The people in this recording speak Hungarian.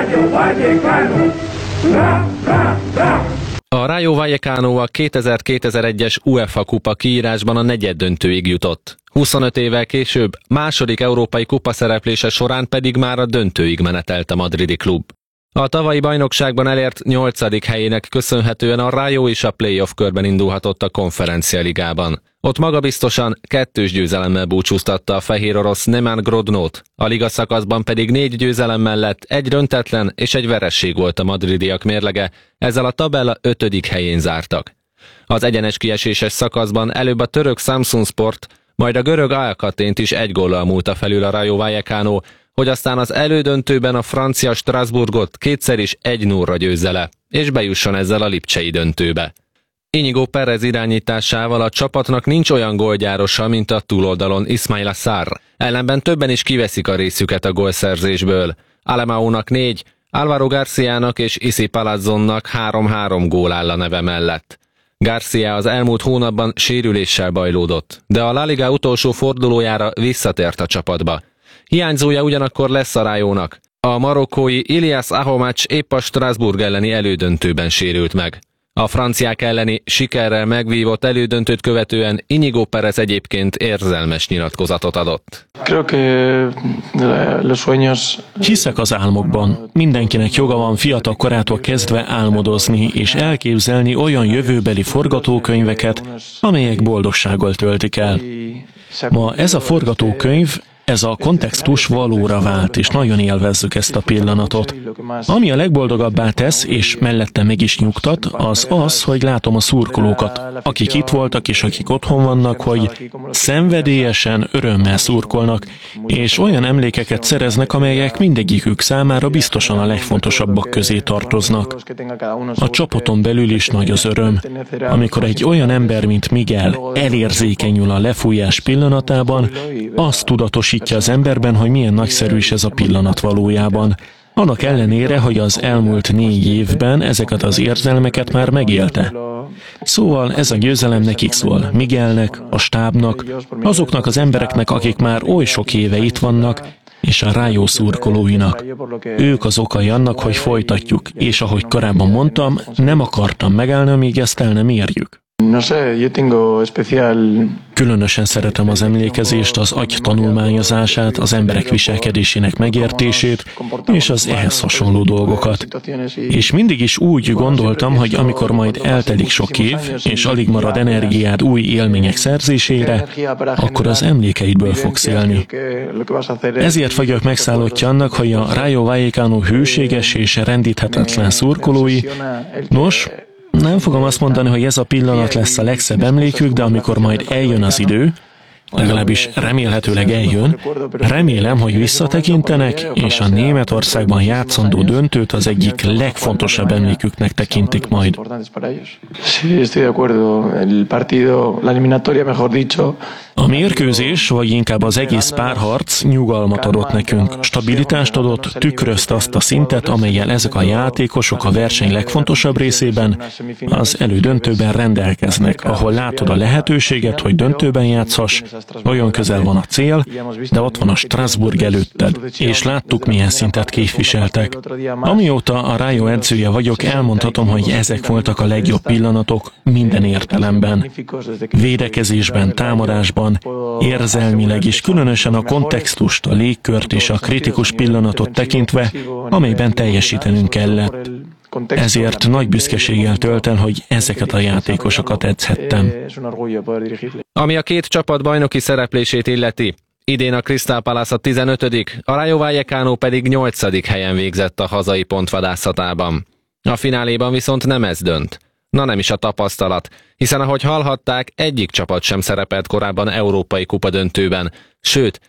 A Rayo Vallecano a 2000-2001-es UEFA kupa kiírásban a negyeddöntőig jutott. 25 évvel később, második európai kupa szereplése során pedig már a döntőig menetelt a madridi klub. A tavalyi bajnokságban elért 8. helyének köszönhetően a Rayo is a playoff körben indulhatott a Konferencia Ligában. Ott magabiztosan 2 győzelemmel búcsúztatta a fehér orosz Neman Grodnót, a liga szakaszban pedig 4 győzelem mellett 1 döntetlen és 1 veresség volt a madridiak mérlege, ezzel a tabella 5. helyén zártak. Az egyenes kieséses szakaszban előbb a török Samsunsport, majd a görög Alcatént is 1 góllal múlta felül a Rayo Vallecano, hogy aztán az elődöntőben a francia Strasbourgot kétszer is 1-0-ra győzze le, és bejusson ezzel a lipcsei döntőbe. Íñigo Pérez irányításával a csapatnak nincs olyan gólgyárosa, mint a túloldalon Ismaila Sarr, ellenben többen is kiveszik a részüket a gólszerzésből. Alemaónak 4, Álvaro Garciának és Isi Palazzonnak 3-3 gól áll a neve mellett. Garcia az elmúlt hónapban sérüléssel bajlódott, de a La Liga utolsó fordulójára visszatért a csapatba. Hiányzója ugyanakkor lesz a Rayónak. A marokkói Ilias Ahomac épp a Strasbourg elleni elődöntőben sérült meg. A franciák elleni sikerrel megvívott elődöntőt követően Íñigo Pérez egyébként érzelmes nyilatkozatot adott. Hiszek az álmokban. Mindenkinek joga van fiatal korától kezdve álmodozni és elképzelni olyan jövőbeli forgatókönyveket, amelyek boldogsággal töltik el. Ma ez a forgatókönyv, ez a kontextus valóra vált, és nagyon élvezzük ezt a pillanatot. Ami a legboldogabbá tesz, és mellette meg is nyugtat, az az, hogy látom a szurkolókat, akik itt voltak, és akik otthon vannak, hogy szenvedélyesen, örömmel szurkolnak, és olyan emlékeket szereznek, amelyek mindegyikük számára biztosan a legfontosabbak közé tartoznak. A csapaton belül is nagy az öröm, amikor egy olyan ember, mint Miguel elérzékenyül a lefújás pillanatában, azt tudatosítja az emberben, hogy milyen nagyszerű is ez a pillanat valójában. Annak ellenére, hogy az elmúlt 4 évben ezeket az érzelmeket már megélte. Szóval ez a győzelem nekik szól, Miguelnek, a stábnak, azoknak az embereknek, akik már oly sok éve itt vannak, és a Rayo szurkolóinak. Ők az okai annak, hogy folytatjuk, és ahogy korábban mondtam, nem akartam megállni, amíg ezt el nem érjük. Különösen szeretem az emlékezést, az agy tanulmányozását, az emberek viselkedésének megértését, és az ehhez hasonló dolgokat. És mindig is úgy gondoltam, hogy amikor majd eltelik sok év, és alig marad energiád új élmények szerzésére, akkor az emlékeidből fogsz élni. Ezért vagyok megszállottja annak, hogy a Rayo Vallecano hőséges és rendíthetetlen szurkolói, nos, nem fogom azt mondani, hogy ez a pillanat lesz a legszebb emlékük, de amikor majd eljön az idő, legalábbis remélhetőleg eljön, remélem, hogy visszatekintenek, és a Németországban játszandó döntőt az egyik legfontosabb emléküknek tekintik majd. A mérkőzés, vagy inkább az egész párharc nyugalmat adott nekünk, stabilitást adott, tükrözte azt a szintet, amellyel ezek a játékosok a verseny legfontosabb részében, az elődöntőben rendelkeznek, ahol látod a lehetőséget, hogy döntőben játszhass, olyan közel van a cél, de ott van a Strasbourg előtted, és láttuk, milyen szintet képviseltek. Amióta a Rayo edzője vagyok, elmondhatom, hogy ezek voltak a legjobb pillanatok minden értelemben. Védekezésben, támadásban, érzelmileg is, különösen a kontextust, a légkört és a kritikus pillanatot tekintve, amelyben teljesítenünk kellett. Ezért nagy büszkeséggel tölt el, hogy ezeket a játékosokat edzhettem. Ami a 2 csapat bajnoki szereplését illeti, idén a Crystal Palace a 15., a Rayo Vallecano pedig 8. helyen végzett a hazai pontvadászatában. A fináléban viszont nem ez dönt. Na nem is a tapasztalat, hiszen ahogy hallhatták, egyik csapat sem szerepelt korábban európai kupadöntőben, sőt,